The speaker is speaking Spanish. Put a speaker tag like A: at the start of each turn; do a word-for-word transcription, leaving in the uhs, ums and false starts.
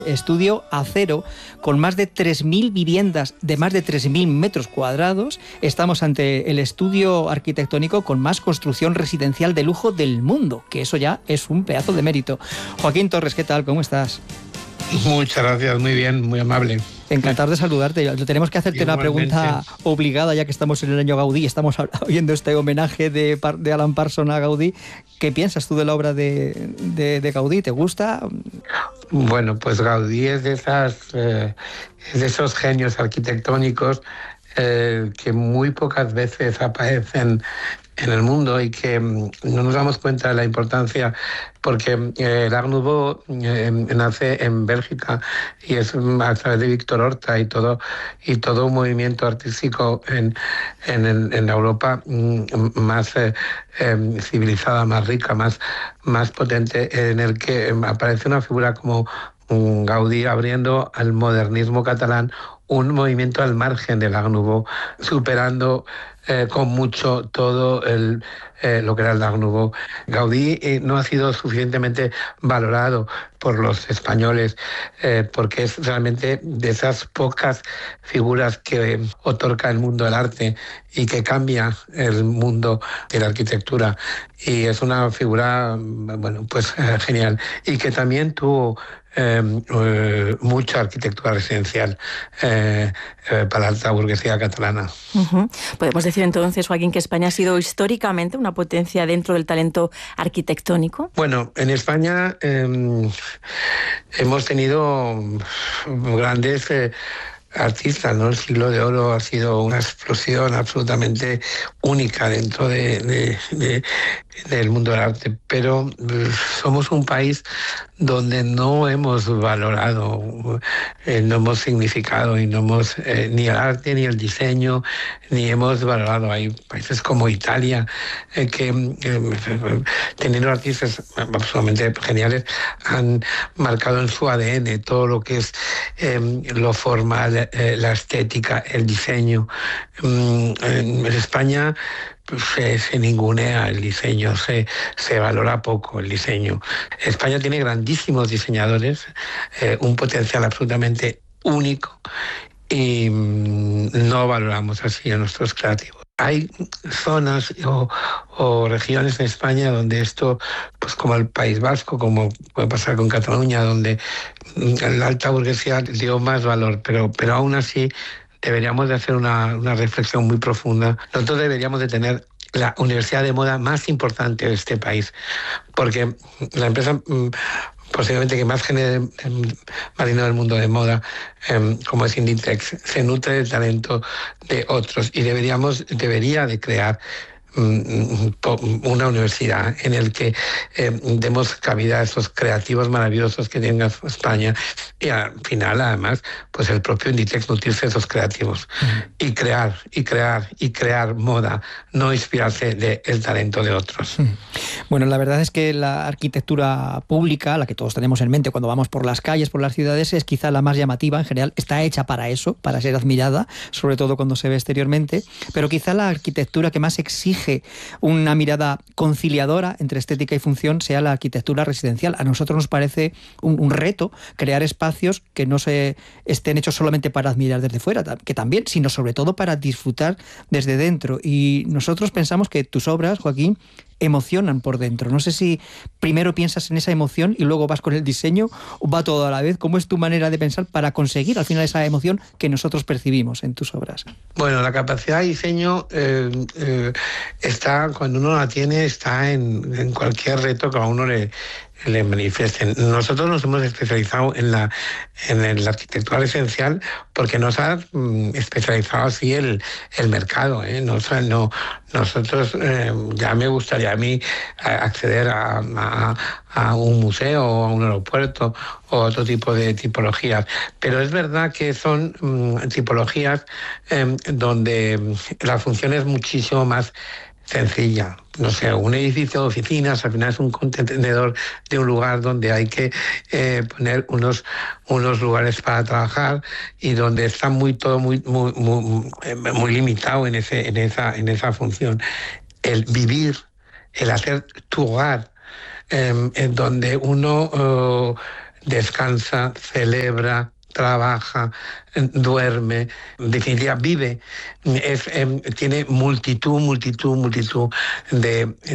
A: Estudio Acero, con más de tres mil viviendas de más de tres mil metros cuadrados. Estamos ante el estudio arquitectónico con más construcción residencial de lujo del mundo, que eso ya es un pedazo de mérito. Joaquín Torres, ¿qué tal? ¿Cómo estás?
B: Muchas gracias, muy bien, muy amable.
A: Encantado de saludarte. Tenemos que hacerte Igualmente. Una pregunta obligada, ya que estamos en el año Gaudí, estamos oyendo este homenaje de, de Alan Parsons a Gaudí. ¿Qué piensas tú de la obra de, de, de Gaudí? ¿Te gusta?
B: Bueno, pues Gaudí es de, esas, eh, es de esos genios arquitectónicos eh, que muy pocas veces aparecen en el mundo y que no nos damos cuenta de la importancia, porque eh, el Art Nouveau eh, nace en Bélgica y es a través de Víctor Horta y todo y todo un movimiento artístico en, en, en Europa más eh, eh, civilizada, más rica, más, más potente, en el que aparece una figura como Gaudí abriendo al modernismo catalán un movimiento al margen del Art Nouveau, superando eh, con mucho todo el, eh, lo que era el Art Nouveau. Gaudí eh, no ha sido suficientemente valorado por los españoles, eh, porque es realmente de esas pocas figuras que eh, otorga el mundo del arte y que cambia el mundo de la arquitectura. Y es una figura, bueno, pues eh, genial. Y que también tuvo Eh, eh, mucha arquitectura residencial eh, eh, para la alta burguesía catalana.
C: Uh-huh. Podemos decir entonces, Joaquín, que España ha sido históricamente una potencia dentro del talento arquitectónico.
B: Bueno, en España eh, hemos tenido grandes eh, artistas, ¿no? El siglo de oro ha sido una explosión absolutamente única dentro de, de, de, del mundo del arte, pero somos un país donde no hemos valorado, eh, no hemos significado y no hemos eh, ni el arte ni el diseño, ni hemos valorado. Hay países como Italia eh, que eh, teniendo artistas absolutamente geniales han marcado en su A D N todo lo que es eh, lo formal, eh, la estética, el diseño. Mm, en España Se, se ningunea el diseño, se, se valora poco el diseño. España tiene grandísimos diseñadores, eh, un potencial absolutamente único y mmm, no valoramos así a nuestros creativos. Hay zonas o, o regiones en España donde esto, pues como el País Vasco, como puede pasar con Cataluña, donde la alta burguesía dio más valor, pero, pero aún así deberíamos de hacer una, una reflexión muy profunda. Nosotros deberíamos de tener la universidad de moda más importante de este país, porque la empresa posiblemente que más genere más dinero del mundo de moda, eh, como es Inditex, se nutre del talento de otros y deberíamos, debería de crear una universidad en el que eh, demos cabida a esos creativos maravillosos que tenga España y al final además pues el propio Inditex nutrirse de esos creativos mm. y crear y crear y crear moda, no inspirarse del talento de otros.
A: Mm. Bueno, la verdad es que la arquitectura pública, la que todos tenemos en mente cuando vamos por las calles, por las ciudades, es quizá la más llamativa en general, está hecha para eso, para ser admirada, sobre todo cuando se ve exteriormente, pero quizá la arquitectura que más exige una mirada conciliadora entre estética y función sea la arquitectura residencial. A nosotros nos parece un, un reto crear espacios que no se estén hechos solamente para admirar desde fuera, que también, sino sobre todo para disfrutar desde dentro. Y nosotros pensamos que tus obras, Joaquín, emocionan por dentro. No sé si primero piensas en esa emoción y luego vas con el diseño o va todo a la vez. ¿Cómo es tu manera de pensar para conseguir al final esa emoción que nosotros percibimos en tus obras?
B: Bueno, la capacidad de diseño eh, eh, está, cuando uno la tiene, está en, en cualquier reto que a uno le, le manifiesten. Nosotros nos hemos especializado en la, en la arquitectura residencial porque nos ha mm, especializado así el, el mercado, ¿eh? No, o sea, no, nosotros eh, ya me gustaría a mí acceder a, a, a un museo o a un aeropuerto o otro tipo de tipologías, pero es verdad que son mm, tipologías eh, donde la función es muchísimo más sencilla. No sé, un edificio de oficinas al final es un contenedor de un lugar donde hay que eh, poner unos, unos lugares para trabajar y donde está muy todo muy muy, muy, muy limitado en ese en esa en esa función. El vivir, el hacer tu hogar, eh, en donde uno descansa, celebra, trabaja, duerme, en definitiva vive, es, eh, tiene multitud, multitud, multitud de